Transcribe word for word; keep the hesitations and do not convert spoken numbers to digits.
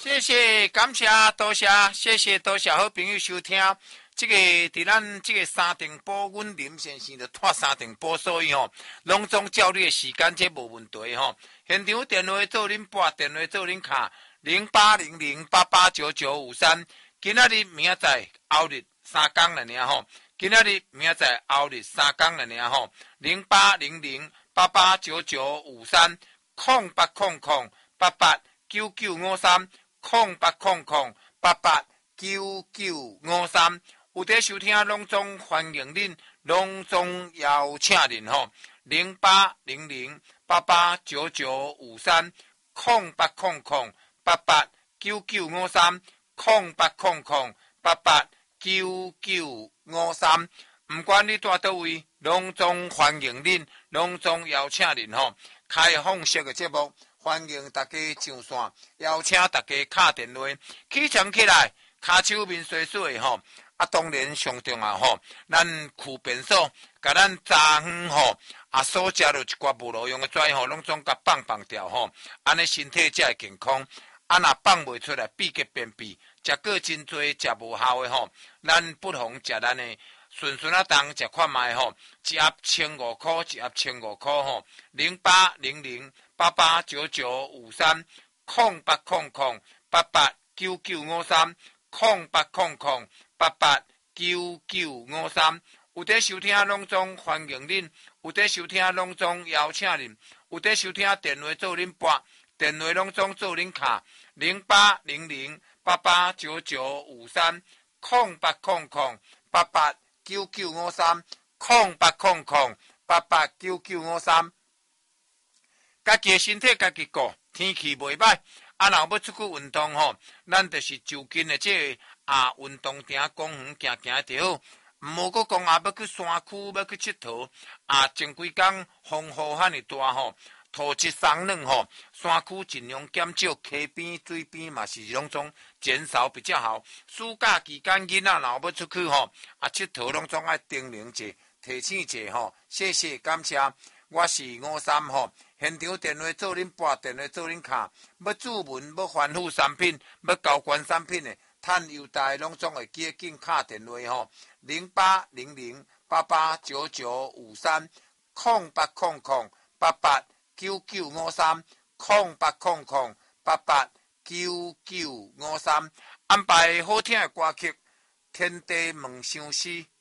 谢谢，感谢，多谢，谢谢，多谢好朋友收听。这个伫咱这个三重埔，阮林先生就拖三重埔，所以吼，拢总照你的时间，这无问题吼。现场电话做恁拨，电话做恁卡，零八零零八八九九五三。今仔日明仔载后日三天了呢吼，今仔日明仔载后日三天了呢吼，零八零零八八九九五三，空八空空八八九九五三。空八空空八八九九五三，有在收听拢总欢迎恁，拢总邀请恁吼，零八零零八八九九五三，空八空空八八九九五三，空八空空八八九九五三，不管你住叨位，拢总欢迎恁，拢总邀请恁吼，开放式的节目。欢迎大家上线，邀请大家打电话，起床起来，骹手面洗洗吼。啊，当然上重要吼，咱去便所，甲咱早昏吼，啊所食着一寡无路用的水吼，拢总甲放放掉吼，安尼身体才会健康。啊，若放袂出来，闭结便秘，食过真多，食无效的吼，咱不妨食咱的。顺顺啊，当食看卖吼，一盒千五块，一盒千五块吼，零八零零八八九九五三，空八空空八八九九五三，空八空空八八九九五三。有在收听拢总欢迎恁，有在收听拢总邀请恁，有在收听电话做恁拨，电话拢总做恁卡，零八零零八八九九五三，空八空空八八。九九五三空八空空八八九九五三，家己的身体家己顾，天气袂歹，啊，若要出去运动吼，咱就是就近的这个、啊运动场公园行行就好，毋好阁讲啊要去山区要去佚佗，啊前几工风雨遐尼大吼。土质松软吼，山区尽量减少，溪边、水边嘛是拢总减少比较好。暑假期间囡仔若要出去吼，啊佚佗拢总爱叮咛者、提醒者吼。谢谢感谢，我是五三吼，现场电话做恁拨，电话做恁卡，要注文、要防腐产品、要高关产品的，趁优待拢总会记紧敲电话吼，零八零零八八九九五三，空八空空八八。九九五三空八空空八八九九五三，安排好听的歌曲，天地问相思，